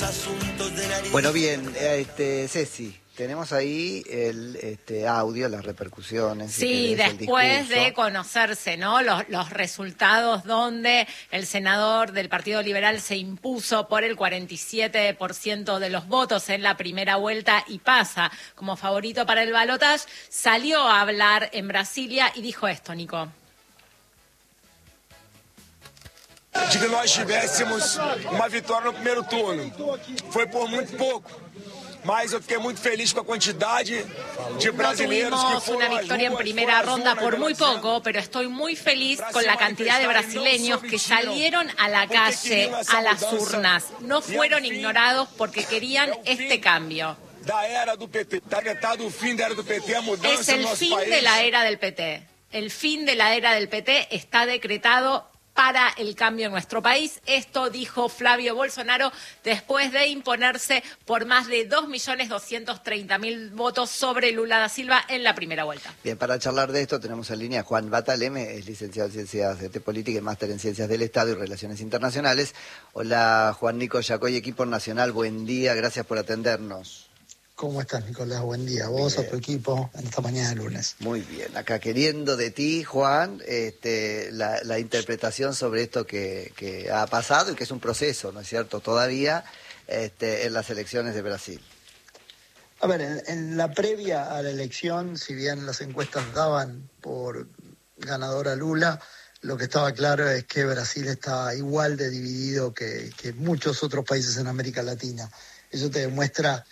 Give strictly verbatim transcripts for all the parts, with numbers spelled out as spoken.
Bueno, bien, este, Ceci, tenemos ahí el este, audio, las repercusiones. Sí, si querés, después de conocerse, ¿no? Los, los resultados donde el senador del Partido Liberal se impuso por el cuarenta y siete por ciento de los votos en la primera vuelta y pasa como favorito para el balotaje, salió a hablar en Brasilia y dijo esto, Nico. De que nós tivéssemos uma vitória no primeiro turno. Foi por muito pouco, mas eu fiquei muito feliz com a quantidade de brasileiros que No tuvimos foram una victoria en primera ronda por muy poco, pero estoy muy feliz con la cantidad de brasileños que salieron a la calle, a las urnas. No fueron ignorados porque querían este cambio. Da era do P T, está decretado o fim da era do P T, a mudança Es el no nosso fin país. de la era del P T. El fin de la era del P T está decretado para el cambio en nuestro país. Esto dijo Flavio Bolsonaro después de imponerse por más de dos millones doscientos treinta mil votos sobre Lula da Silva en la primera vuelta. Bien, para charlar de esto tenemos en línea a Juan Bataleme, es licenciado en Ciencias de Política y máster en Ciencias del Estado y Relaciones Internacionales. Hola, Juan Nico Yacoy, equipo nacional, buen día, gracias por atendernos. ¿Cómo estás, Nicolás? Buen día. Vos, bien. A tu equipo, en esta mañana de lunes. Muy bien. Acá queriendo de ti, Juan, este, la, la interpretación sobre esto que, que ha pasado y que es un proceso, ¿no es cierto?, todavía este, en las elecciones de Brasil. A ver, en, en la previa a la elección, si bien las encuestas daban por ganadora Lula, lo que estaba claro es que Brasil está igual de dividido que, que muchos otros países en América Latina. Eso te demuestra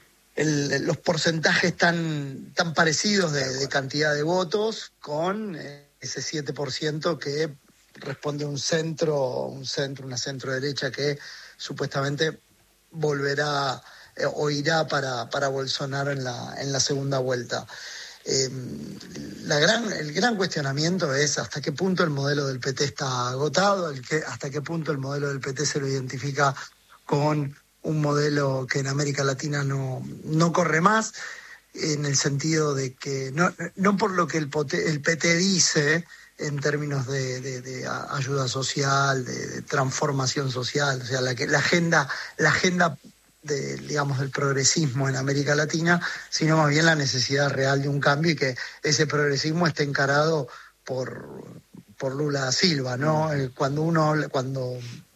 El, los porcentajes tan, tan parecidos de, de cantidad de votos con ese siete por ciento que responde a un centro, un centro, una centro derecha que supuestamente volverá eh, o irá para, para Bolsonaro en la, en la segunda vuelta. Eh, la gran, el gran cuestionamiento es hasta qué punto el modelo del P T está agotado, el que, hasta qué punto el modelo del P T se lo identifica con un modelo que en América Latina no, no corre más, en el sentido de que, no, no por lo que el, el P T dice en términos de, de, de ayuda social, de, de transformación social, o sea, la, la agenda, la agenda de, digamos, del progresismo en América Latina, sino más bien la necesidad real de un cambio y que ese progresismo esté encarado por, por Lula da Silva, ¿no? Mm. Cuando uno, cuando...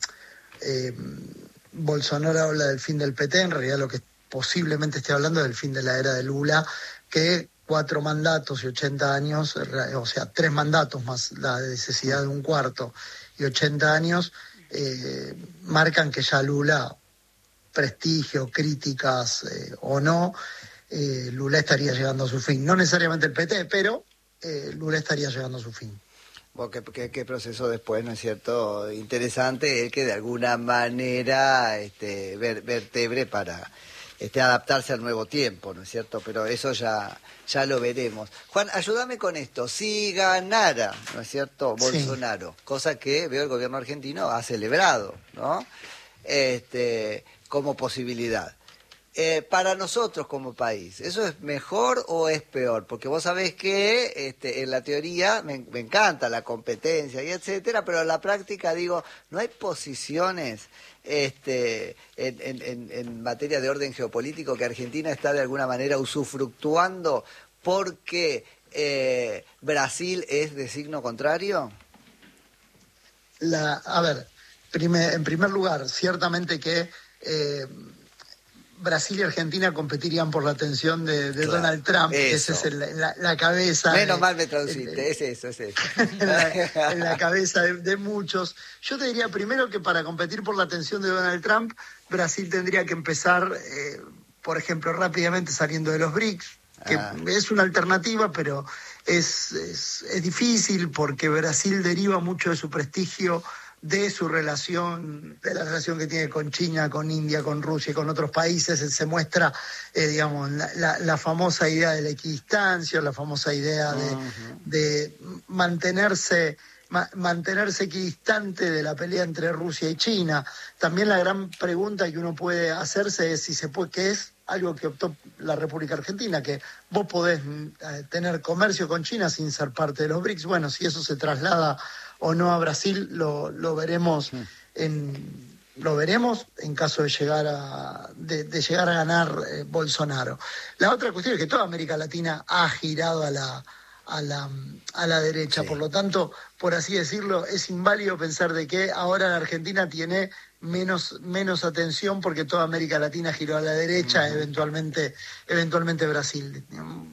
Eh, Bolsonaro habla del fin del P T, en realidad lo que posiblemente esté hablando es del fin de la era de Lula, que cuatro mandatos y ochenta años, o sea, tres mandatos más la necesidad de un cuarto y ochenta años, eh, marcan que ya Lula, prestigio, críticas eh, o no, eh, Lula estaría llegando a su fin. No necesariamente el P T, pero eh, Lula estaría llegando a su fin. Porque, qué, qué proceso después, ¿no es cierto? Interesante el que de alguna manera este, ver, vertebre para este, adaptarse al nuevo tiempo, ¿no es cierto? Pero eso ya, ya lo veremos. Juan, ayúdame con esto. Si ganara, ¿no es cierto?, Bolsonaro, sí. Cosa que veo el gobierno argentino ha celebrado, ¿no? Este, como posibilidad. Eh, para nosotros como país, ¿eso es mejor o es peor? Porque vos sabés que este, en la teoría me, me encanta la competencia y etcétera, pero en la práctica digo, no hay posiciones este, en, en, en materia de orden geopolítico que Argentina está de alguna manera usufructuando porque eh, Brasil es de signo contrario. La, a ver, primer, en primer lugar, ciertamente que eh, Brasil y Argentina competirían por la atención de, de claro, Donald Trump, esa es el, la, la cabeza. Menos de, mal me traduciste, de, es eso, es eso. en, la, en la cabeza de, de muchos. Yo te diría primero que para competir por la atención de Donald Trump, Brasil tendría que empezar, eh, por ejemplo, rápidamente saliendo de los B R I C S, que ah. es una alternativa, pero es, es, es difícil porque Brasil deriva mucho de su prestigio de su relación, de la relación que tiene con China, con India, con Rusia y con otros países. Se muestra, eh, digamos, la, la, la famosa idea de la equidistancia, la famosa idea de, uh-huh. de mantenerse, ma, mantenerse equidistante de la pelea entre Rusia y China. También la gran pregunta que uno puede hacerse es si se puede, que es algo que optó la República Argentina, que vos podés eh, tener comercio con China sin ser parte de los B R I C S. Bueno, si eso se traslada o no a Brasil, lo, lo veremos en, lo veremos en caso de llegar a, de, de llegar a ganar eh, Bolsonaro. La otra cuestión es que toda América Latina ha girado a la, a la, a la derecha, sí. Por lo tanto, por así decirlo, es inválido pensar de que ahora la Argentina tiene menos menos atención porque toda América Latina giró a la derecha, uh-huh. eventualmente eventualmente Brasil.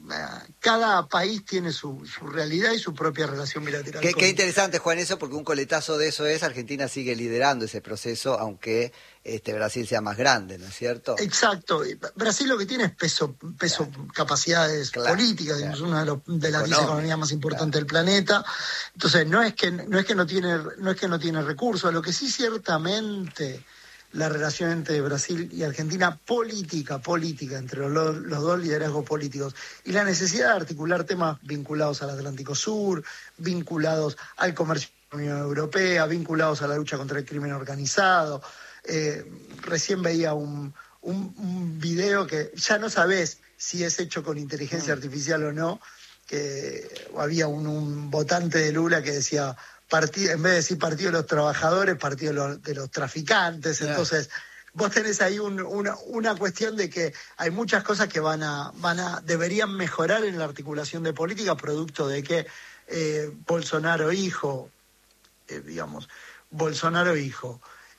Cada país tiene su, su realidad y su propia relación bilateral. Qué, con... qué interesante, Juan, eso, porque un coletazo de eso es Argentina sigue liderando ese proceso, aunque este Brasil sea más grande, ¿no es cierto? Exacto. Brasil lo que tiene es peso, peso claro. capacidades claro, políticas, claro. es una de, los, de las diez economías más importantes claro. del planeta. Entonces, no es que no es que no tiene no es que no tiene recursos, lo que sí ciertamente la relación entre Brasil y Argentina, política, política, entre los, los dos liderazgos políticos, y la necesidad de articular temas vinculados al Atlántico Sur, vinculados al comercio de la Unión Europea, vinculados a la lucha contra el crimen organizado. Eh, recién veía un, un, un video que ya no sabés si es hecho con inteligencia artificial o no, que había un, un votante de Lula que decía... Partido, en vez de decir partido de los trabajadores, partido de los, de los traficantes. Yeah. Entonces, vos tenés ahí un, una, una cuestión de que hay muchas cosas que van a, van a, deberían mejorar en la articulación de política, producto de que eh, Bolsonaro hijo, eh, digamos, Bolsonaro hijo,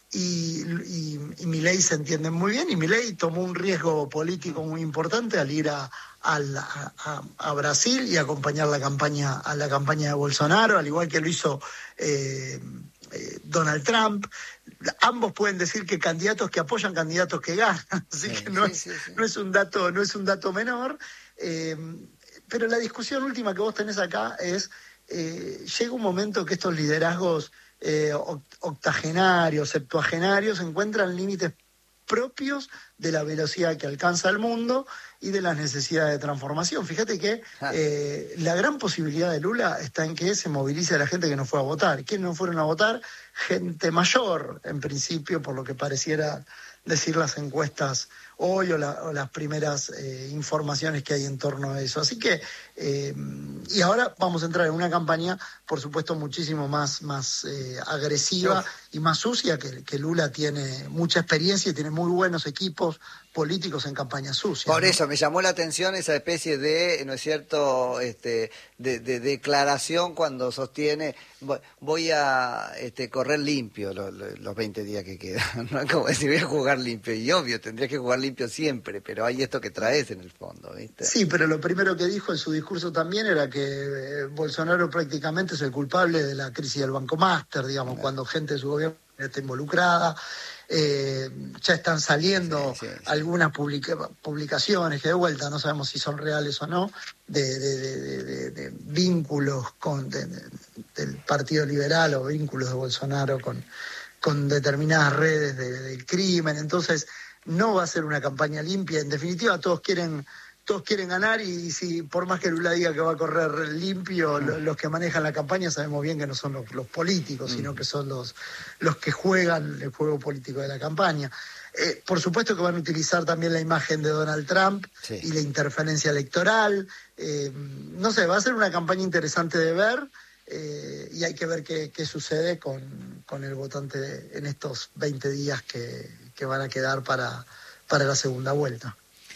y, y, y Milei se entienden muy bien, y Milei tomó un riesgo político muy importante al ir a A, la, a, a Brasil y acompañar la campaña a la campaña de Bolsonaro, al igual que lo hizo eh, eh, Donald Trump. Ambos pueden decir que candidatos que apoyan candidatos que ganan, así sí, que no, sí, es, sí, sí. no es un dato no es un dato menor. Eh, pero la discusión última que vos tenés acá es eh, llega un momento que estos liderazgos eh, octogenarios, septuagenarios encuentran límites propios de la velocidad que alcanza el mundo y de las necesidades de transformación. Fíjate que eh, la gran posibilidad de Lula está en que se movilice a la gente que no fue a votar. ¿Quiénes no fueron a votar? Gente mayor, en principio, por lo que pareciera decir las encuestas hoy o, la, o las primeras eh, informaciones que hay en torno a eso. Así que, eh, y ahora vamos a entrar en una campaña, por supuesto, muchísimo más, más eh, agresiva y más sucia, que, que Lula tiene mucha experiencia y tiene muy buenos equipos políticos en campañas sucias. Por ¿no? eso me llamó la atención esa especie de, ¿no es cierto?, este, de, de declaración cuando sostiene, voy, voy a este, correr limpio los, los veinte días que quedan, ¿no? Como decir, voy a jugar limpio, y obvio, tendría que jugar limpio siempre, pero hay esto que traes en el fondo, ¿viste? Sí, pero lo primero que dijo en su discurso también era que eh, Bolsonaro prácticamente es el culpable de la crisis del Banco Master, digamos, bueno. cuando gente de su gobierno está involucrada. Eh, ya están saliendo sí, sí, sí. algunas publica- publicaciones que de vuelta no sabemos si son reales o no, de, de, de, de, de vínculos con de, de, del Partido Liberal o vínculos de Bolsonaro con, con determinadas redes de, del crimen. Entonces no va a ser una campaña limpia. En definitiva, todos quieren todos quieren ganar, y si por más que Lula diga que va a correr limpio, mm. lo, los que manejan la campaña sabemos bien que no son los, los políticos, mm. sino que son los, los que juegan el juego político de la campaña. Eh, por supuesto que van a utilizar también la imagen de Donald Trump sí. y la interferencia electoral. Eh, no sé, va a ser una campaña interesante de ver, eh, y hay que ver qué, qué sucede con, con el votante de, en estos veinte días que, que van a quedar para, para la segunda vuelta.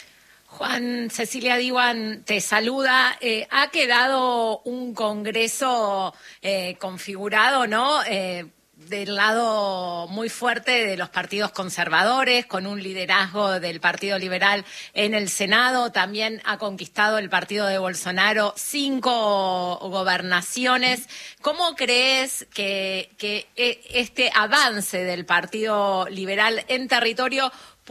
Juan, Cecilia Diwan te saluda. Eh, ha quedado un Congreso eh, configurado, ¿no? Eh, del lado muy fuerte de los partidos conservadores, con un liderazgo del Partido Liberal en el Senado. También ha conquistado el partido de Bolsonaro cinco gobernaciones. ¿Cómo crees que, que este avance del Partido Liberal en territorio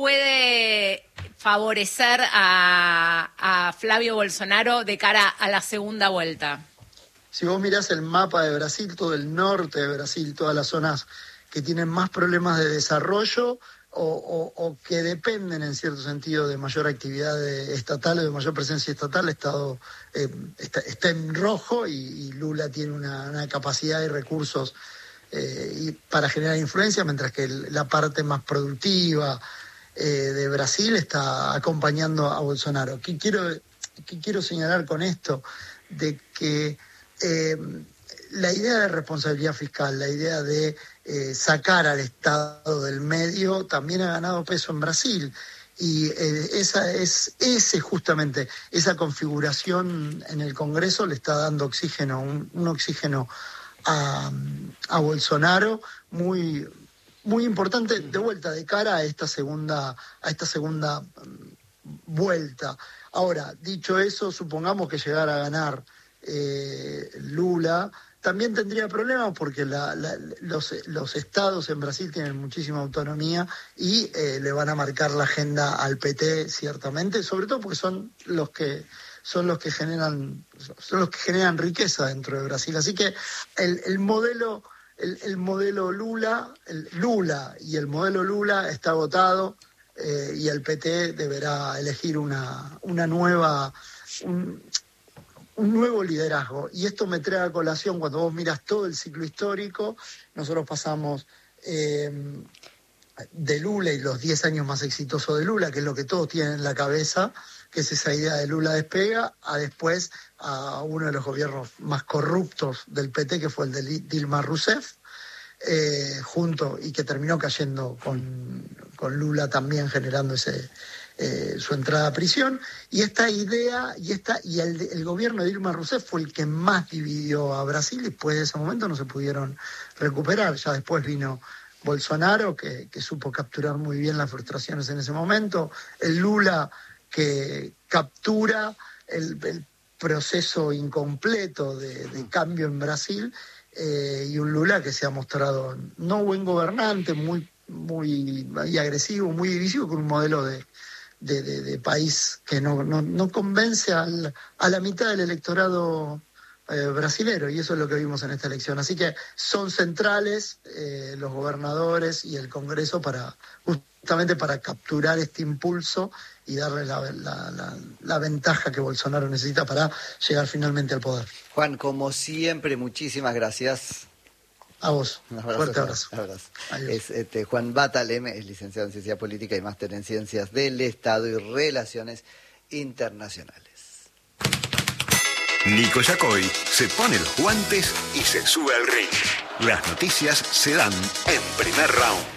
puede favorecer a, a Flavio Bolsonaro de cara a la segunda vuelta? Si vos mirás el mapa de Brasil, todo el norte de Brasil, todas las zonas que tienen más problemas de desarrollo o, o, o que dependen en cierto sentido de mayor actividad estatal o de mayor presencia estatal, el Estado eh, está, está en rojo, y, y Lula tiene una, una capacidad y recursos eh, y para generar influencia, mientras que el, la parte más productiva eh, de Brasil está acompañando a Bolsonaro. ¿Qué quiero, qué quiero señalar con esto? De que Eh, la idea de responsabilidad fiscal, la idea de eh, sacar al Estado del medio, también ha ganado peso en Brasil. Y eh, esa es ese justamente esa configuración en el Congreso le está dando oxígeno, un, un oxígeno a, a Bolsonaro muy muy importante de vuelta de cara a esta segunda a esta segunda vuelta. Ahora, dicho eso, supongamos que llegara a ganar eh, Lula, también tendría problemas porque la, la, los, los estados en Brasil tienen muchísima autonomía y eh, le van a marcar la agenda al P T ciertamente, sobre todo porque son los que son los que generan son los que generan riqueza dentro de Brasil. Así que el, el modelo el, el modelo Lula, el Lula y el modelo Lula está agotado eh, y el P T deberá elegir una una nueva un, un nuevo liderazgo. Y esto me trae a colación cuando vos miras todo el ciclo histórico. Nosotros pasamos eh, de Lula y los diez años más exitosos de Lula, que es lo que todos tienen en la cabeza, que es esa idea de Lula despega, a después a uno de los gobiernos más corruptos del P T, que fue el de Dilma Rousseff, eh, junto, y que terminó cayendo con, con Lula también generando ese... Eh, su entrada a prisión, y esta idea y esta y el, el gobierno de Dilma Rousseff fue el que más dividió a Brasil, y después de ese momento no se pudieron recuperar. Ya después vino Bolsonaro, que, que supo capturar muy bien las frustraciones en ese momento, el Lula que captura el, el proceso incompleto de, de cambio en Brasil, eh, y un Lula que se ha mostrado no buen gobernante, muy, muy, muy agresivo, muy divisivo, con un modelo de De, de, de país que no, no, no convence al, a la mitad del electorado eh, brasilero, y eso es lo que vimos en esta elección. Así que son centrales eh, los gobernadores y el Congreso para justamente para capturar este impulso y darle la, la, la, la ventaja que Bolsonaro necesita para llegar finalmente al poder. Juan, como siempre, muchísimas gracias. A vos. Un abrazo, fuerte abrazo. abrazo. Es, este, Juan Batalem es licenciado en Ciencia Política y máster en Ciencias del Estado y Relaciones Internacionales. Nico Yacoy se pone los guantes y se sube al ring. Las noticias se dan en Primer Round.